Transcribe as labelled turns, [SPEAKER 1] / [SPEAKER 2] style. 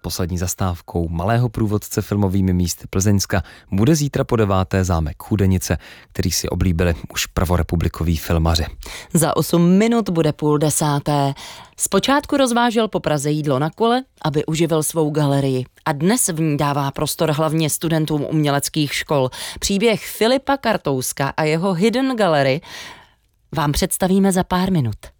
[SPEAKER 1] Poslední zastávkou malého průvodce filmovými místy Plzeňska bude zítra po 9. zámek Chudenice, který si oblíbili už prvorepublikoví filmaři.
[SPEAKER 2] Za 8 minut bude 9:30. Zpočátku rozvážel po Praze jídlo na kole, aby uživil svou galerii. A dnes v ní dává prostor hlavně studentům uměleckých škol. Příběh Filipa Kartouska a jeho Hidden Gallery vám představíme za pár minut.